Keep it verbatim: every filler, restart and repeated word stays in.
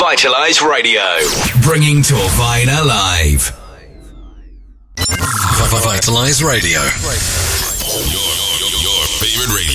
Vitalize Radio, bringing Torvine alive. Vitalize Radio. Your, your, your favorite radio.